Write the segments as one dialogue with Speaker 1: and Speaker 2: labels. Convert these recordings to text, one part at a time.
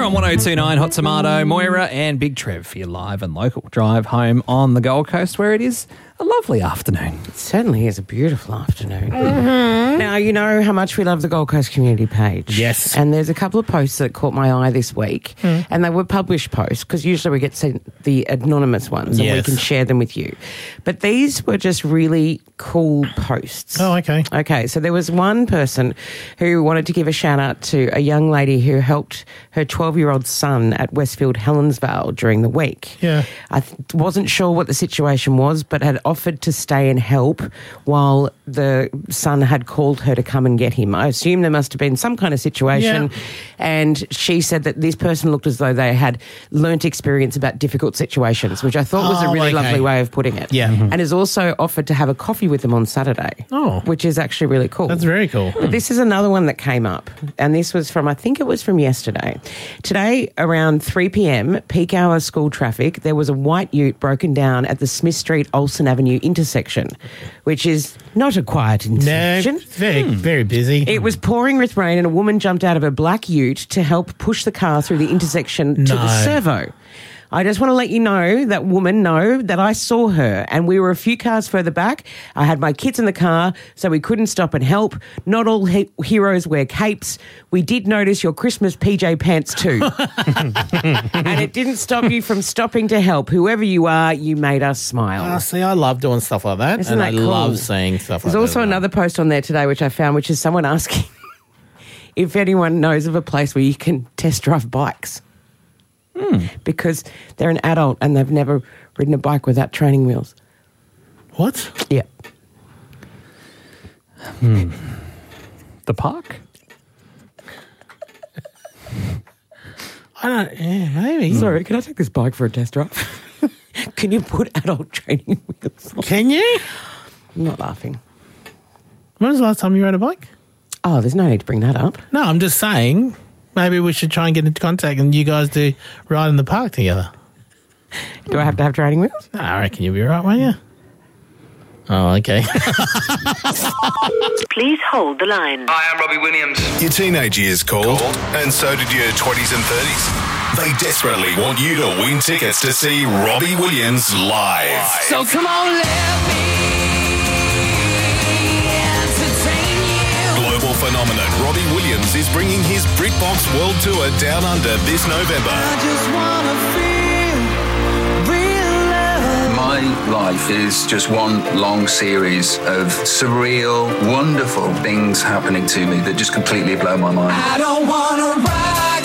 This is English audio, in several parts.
Speaker 1: on 102.9 Hot Tomato, Moira and Big Trev for your live and local drive home on the Gold Coast, where it is a lovely afternoon.
Speaker 2: It certainly is a beautiful afternoon. Mm-hmm. Now, you know how much we love the Gold Coast community page.
Speaker 1: Yes.
Speaker 2: And there's a couple of posts that caught my eye this week, and they were published posts, because usually we get sent the anonymous ones and we can share them with you. But these were just really cool posts.
Speaker 3: Oh, okay.
Speaker 2: Okay, so there was one person who wanted to give a shout out to a young lady who helped her 12-year-old son at Westfield Helensvale during the week.
Speaker 3: Yeah.
Speaker 2: I wasn't sure what the situation was, but had offered to stay and help while the son had called her to come and get him. I assume there must have been some kind of situation.
Speaker 3: Yeah.
Speaker 2: And she said that this person looked as though they had learnt experience about difficult situations, which I thought was a really lovely way of putting it.
Speaker 3: Yeah.
Speaker 2: And has also offered to have a coffee with them on Saturday.
Speaker 3: Oh.
Speaker 2: Which is actually really cool.
Speaker 3: That's very cool.
Speaker 2: But this is another one that came up, and this was from, I think it was from yesterday. Today, around 3 p.m, peak hour school traffic, there was a white ute broken down at the Smith Street Olsen Avenue intersection, which is not a quiet intersection.
Speaker 3: No, very busy.
Speaker 2: It was pouring with rain, and a woman jumped out of a black ute to help push the car through the intersection to the servo. I just want to let you know, that woman, know that I saw her, and we were a few cars further back. I had my kids in the car, so we couldn't stop and help. Not all heroes wear capes. We did notice your Christmas PJ pants too. And it didn't stop you from stopping to help. Whoever you are, you made us smile.
Speaker 3: See, I love doing stuff like that.
Speaker 2: Isn't that
Speaker 3: I
Speaker 2: cool?
Speaker 3: love seeing stuff like
Speaker 2: There's
Speaker 3: that.
Speaker 2: also another post on there today which I found, which is someone asking if anyone knows of a place where you can test drive bikes. Because they're an adult and they've never ridden a bike without training wheels.
Speaker 3: What?
Speaker 2: Yeah.
Speaker 1: The park?
Speaker 3: I don't... Yeah, maybe.
Speaker 2: Sorry, can I take this bike for a test drive? Can you put adult training wheels on?
Speaker 3: Can you?
Speaker 2: I'm not laughing.
Speaker 3: When was the last time you rode a bike?
Speaker 2: Oh, there's no need to bring that up.
Speaker 3: No, I'm just saying... Maybe we should try and get into contact and you guys do ride in the park together.
Speaker 2: Do I have to have training wheels?
Speaker 3: No, I reckon you'll be right, won't you? Oh, okay.
Speaker 4: Please hold the line.
Speaker 5: Hi, I'm Robbie Williams.
Speaker 6: Your teenage years called, and so did your 20s and 30s. They desperately want you to win tickets to see Robbie Williams live.
Speaker 7: So come on, let me entertain you.
Speaker 6: Global phenomenon Robbie Williams is bringing his BritBox World Tour down under this November.
Speaker 7: I just wanna feel real love.
Speaker 8: My life is just one long series of surreal, wonderful things happening to me that just completely blow my mind.
Speaker 7: I don't wanna rock,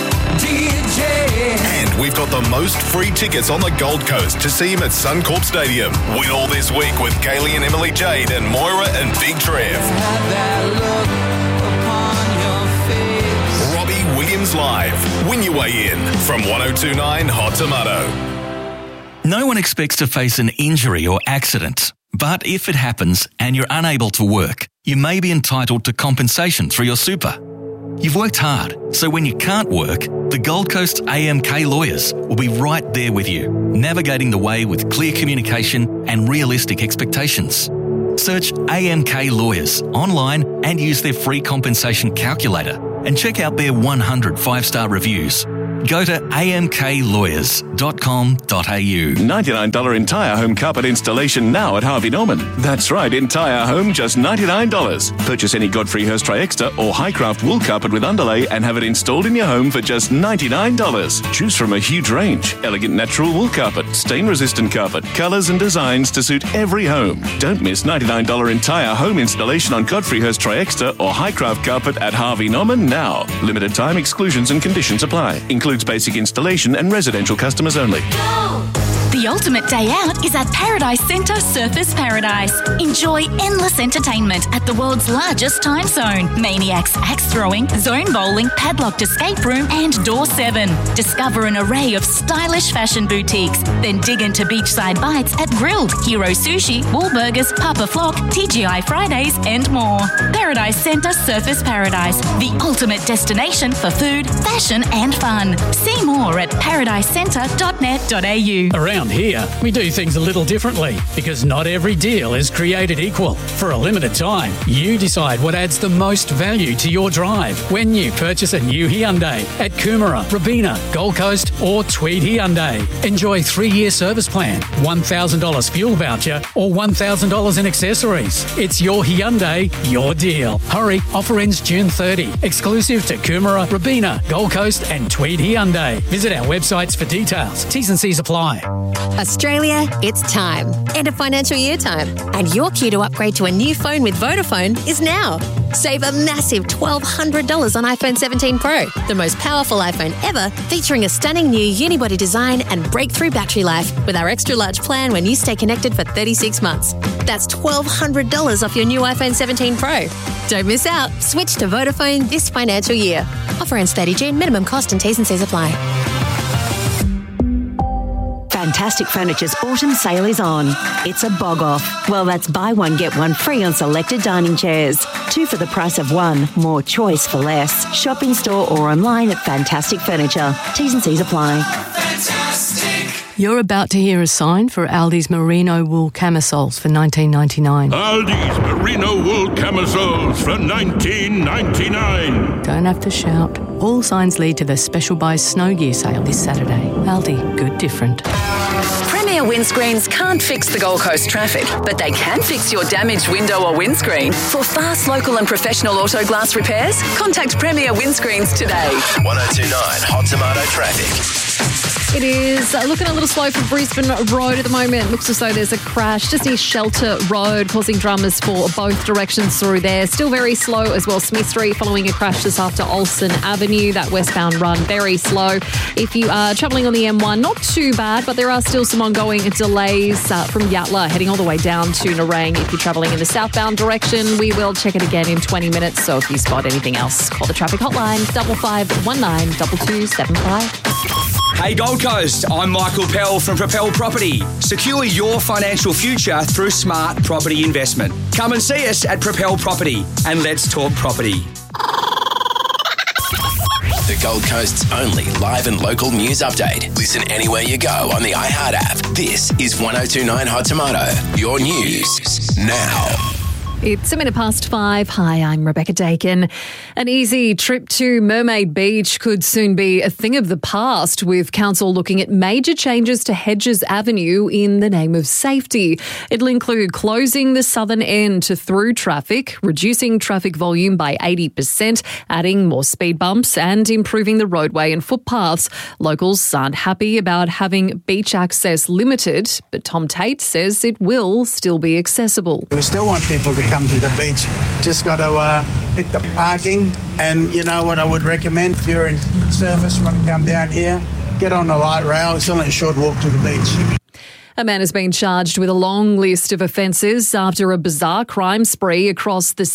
Speaker 7: DJ.
Speaker 6: And we've got the most free tickets on the Gold Coast to see him at Suncorp Stadium. Win all this week with Kaylee and Emily Jade and Moira and Big Trev.
Speaker 7: Have that look upon your face.
Speaker 6: Robbie Williams Live. Win your way in from 102.9 Hot Tomato.
Speaker 9: No one expects to face an injury or accident, but if it happens and you're unable to work, you may be entitled to compensation through your super. You've worked hard, so when you can't work, the Gold Coast AMK lawyers will be right there with you, navigating the way with clear communication and realistic expectations. Search AMK Lawyers online and use their free compensation calculator and check out their 100 5-star reviews. Go to amklawyers.com.au.
Speaker 10: $99 entire home carpet installation now at Harvey Norman. That's right, entire home, just $99. Purchase any Godfrey Hirst Tri-Extra or Highcraft wool carpet with underlay and have it installed in your home for just $99. Choose from a huge range. Elegant natural wool carpet, stain-resistant carpet, colours and designs to suit every home. Don't miss $99 entire home installation on Godfrey Hirst Tri-Extra or Highcraft carpet at Harvey Norman now. Limited time exclusions and conditions apply. Includes basic installation and residential customers only.
Speaker 11: The ultimate day out is at Paradise Centre Surfers Paradise. Enjoy endless entertainment at the world's largest time zone. Maniacs, axe throwing, zone bowling, padlocked escape room and Door 7. Discover an array of stylish fashion boutiques. Then dig into beachside bites at Grilled, Hero Sushi, Wahlburgers, Papa Flock, TGI Fridays and more. Paradise Centre Surfers Paradise. The ultimate destination for food, fashion and fun. See more at paradisecentre.net.au.
Speaker 3: Around
Speaker 4: Around here, we do things a little differently because not every deal is created equal. For a limited time, you decide what adds the most value to your drive when you purchase a new Hyundai at Coomera, Robina, Gold Coast or Tweed Hyundai. Enjoy 3-year service plan, $1,000 fuel voucher or $1,000 in accessories. It's your Hyundai, your deal. Hurry, offer ends June 30. Exclusive to Coomera, Robina, Gold Coast and Tweed Hyundai. Visit our websites for details. T's and C's apply.
Speaker 5: Australia, it's time. End of financial year time. And your cue to upgrade to a new phone with Vodafone is now. Save a massive $1,200 on iPhone 17 Pro, the most powerful iPhone ever, featuring a stunning new unibody design and breakthrough battery life with our extra large plan when you stay connected for 36 months. That's $1,200 off your new iPhone 17 Pro. Don't miss out. Switch to Vodafone this financial year. Offer ends 30 June. Minimum cost and T's and C's apply.
Speaker 12: Fantastic Furniture's autumn sale is on. It's a bog off. Well, that's buy one, get one free on selected dining chairs. 2 for the price of 1. More choice for less. Shop in store or online at Fantastic Furniture. T's and C's apply.
Speaker 13: Fantastic. You're about to hear a sign for Aldi's merino wool camisoles for $19.99.
Speaker 14: Aldi's merino wool camisoles for $19.99.
Speaker 13: Don't have to shout. All signs lead to the special buy snow gear sale this Saturday. Aldi, good different.
Speaker 15: Premier windscreens can't fix the Gold Coast traffic, but they can fix your damaged window or windscreen. For fast, local and professional auto glass repairs, contact Premier Windscreens today.
Speaker 16: 1029 Hot Tomato traffic.
Speaker 17: It is looking a little slow for Brisbane Road at the moment. Looks as though there's a crash just near Shelter Road, causing dramas for both directions through there. Still very slow as well. Smith Street following a crash just after Olsen Avenue. That westbound run very slow. If you are travelling on the M1, not too bad, but there are still some ongoing delays from Yatala heading all the way down to Nerang. If you're travelling in the southbound direction, we will check it again in 20 minutes. So if you spot anything else, call the traffic hotline 5519 2275.
Speaker 18: Hey Gold Coast, I'm Michael Pell from Propel Property. Secure your financial future through smart property investment. Come and see us at Propel Property and let's talk property.
Speaker 16: The Gold Coast's only live and local news update. Listen anywhere you go on the iHeart app. This is 1029 Hot Tomato, your news now.
Speaker 17: It's 5:01. Hi, I'm Rebecca Dakin. An easy trip to Mermaid Beach could soon be a thing of the past, with council looking at major changes to Hedges Avenue in the name of safety. It'll include closing the southern end to through traffic, reducing traffic volume by 80%, adding more speed bumps and improving the roadway and footpaths. Locals aren't happy about having beach access limited, but Tom Tate says it will still be accessible.
Speaker 19: We still want people to come to the beach. Just got to pick the parking. And you know what I would recommend? If you're in service, want to come down here, get on the light rail. It's only a short walk to the beach.
Speaker 17: A man has been charged with a long list of offences after a bizarre crime spree across the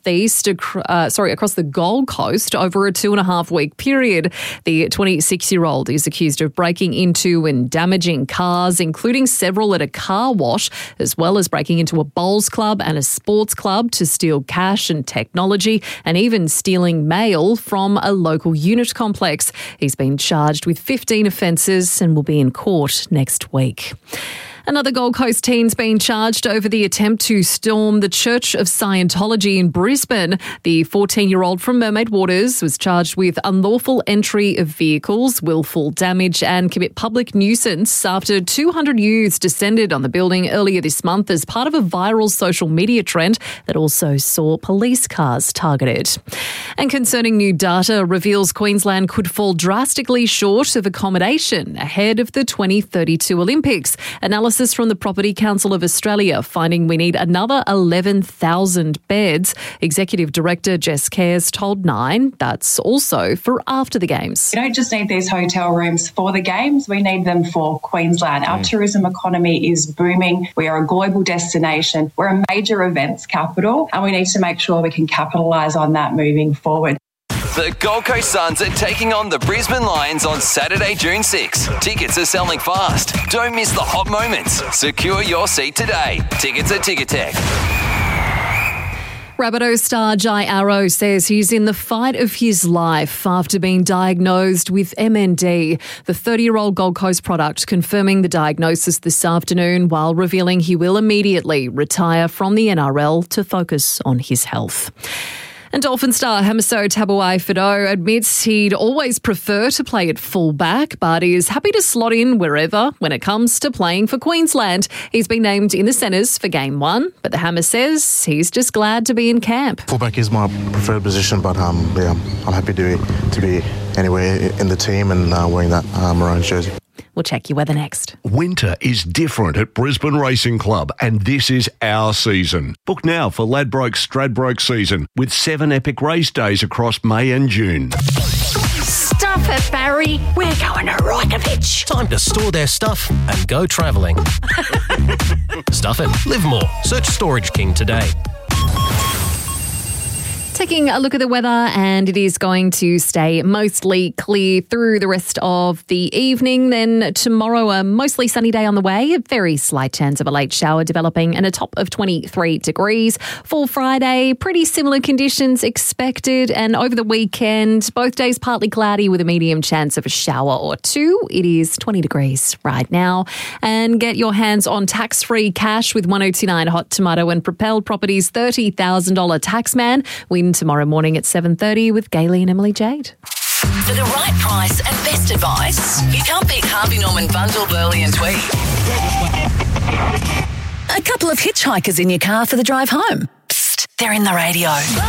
Speaker 17: across the Gold Coast over a 2.5-week period. The 26-year-old is accused of breaking into and damaging cars, including several at a car wash, as well as breaking into a bowls club and a sports club to steal cash and technology, and even stealing mail from a local unit complex. He's been charged with 15 offences and will be in court next week. Another Gold Coast teen's been charged over the attempt to storm the Church of Scientology in Brisbane. The 14-year-old from Mermaid Waters was charged with unlawful entry of vehicles, willful damage and commit public nuisance after 200 youths descended on the building earlier this month as part of a viral social media trend that also saw police cars targeted. And concerning new data reveals Queensland could fall drastically short of accommodation ahead of the 2032 Olympics. Analysis from the Property Council of Australia finding we need another 11,000 beds. Executive Director Jess Cares told Nine that's also for after the Games.
Speaker 20: We don't just need these hotel rooms for the Games, we need them for Queensland. Our tourism economy is booming. We are a global destination. We're a major events capital and we need to make sure we can capitalise on that moving forward.
Speaker 16: The Gold Coast Suns are taking on the Brisbane Lions on Saturday, June 6. Tickets are selling fast. Don't miss the hot moments. Secure your seat today. Tickets at Ticketek.
Speaker 17: Rabbitoh star Jai Arrow says he's in the fight of his life after being diagnosed with MND. The 30-year-old Gold Coast product confirming the diagnosis this afternoon while revealing he will immediately retire from the NRL to focus on his health. And Dolphin star Hamiso Tabuai-Fidow admits he'd always prefer to play at fullback, but is happy to slot in wherever when it comes to playing for Queensland. He's been named in the centres for Game 1, but the Hammer says he's just glad to be in camp.
Speaker 21: Fullback is my preferred position, but I'm happy to be anywhere in the team and wearing that maroon jersey.
Speaker 17: We'll check your weather next.
Speaker 22: Winter is different at Brisbane Racing Club, and this is our season. Book now for Ladbroke-Stradbroke season with 7 epic race days across May and June.
Speaker 23: Stuff it, Barry. We're going to Rykovich.
Speaker 24: Time to store their stuff and go travelling. Stuff it. Live more. Search Storage King today.
Speaker 17: Taking a look at the weather, and it is going to stay mostly clear through the rest of the evening. Then tomorrow, a mostly sunny day on the way, a very slight chance of a late shower developing, and a top of 23 degrees. For Friday, pretty similar conditions expected, and over the weekend, both days partly cloudy with a medium chance of a shower or two. It is 20 degrees right now. And get your hands on tax-free cash with 1029 Hot Tomato and Propel Properties $30,000 Taxman. Win tomorrow morning at 7:30 with Gailey and Emily Jade.
Speaker 15: For the right price and best advice, you can't beat Harvey Norman Bundle, Burley and Tweed. A couple of hitchhikers in your car for the drive home. Psst, they're in the radio.